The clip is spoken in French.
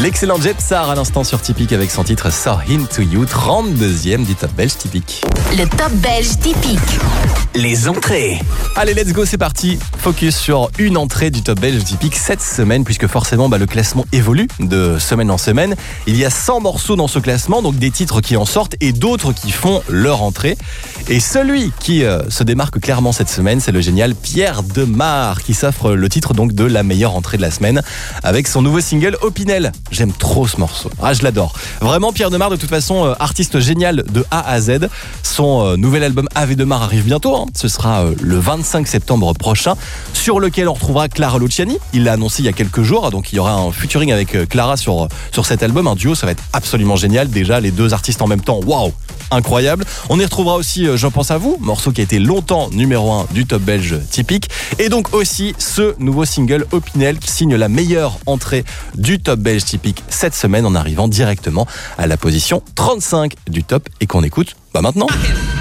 L'excellent Jetsar à l'instant sur Typique avec son titre So Into You, 32e du top belge Typique. Le top belge typique. Les entrées. Allez, let's go, c'est parti. Focus sur une entrée du top belge Typique cette semaine, puisque forcément le classement évolue de semaine en semaine. Il y a 100 morceaux dans ce classement, donc des titres qui en sortent et d'autres qui font leur entrée. Et celui qui se démarque clairement cette semaine, c'est le génial Pierre Demar, qui s'offre le titre donc de la meilleure entrée de la semaine avec son nouveau single Opinel. J'aime trop ce morceau. Ah, je l'adore. Vraiment, Pierre Demar, de toute façon, artiste génial de A à Z. Son nouvel album AV Demar arrive bientôt. Ce sera le 25 septembre prochain, sur lequel on retrouvera Clara Luciani. Il l'a annoncé il y a quelques jours, donc il y aura un featuring avec Clara sur cet album, un duo, ça va être absolument génial. Déjà, les deux artistes en même temps, waouh, incroyable. On y retrouvera aussi Je pense à vous, morceau qui a été longtemps numéro 1 du top belge Typique. Et donc aussi ce nouveau single Opinel qui signe la meilleure entrée du top belge Typique cette semaine en arrivant directement à la position 35 du top et qu'on écoute maintenant.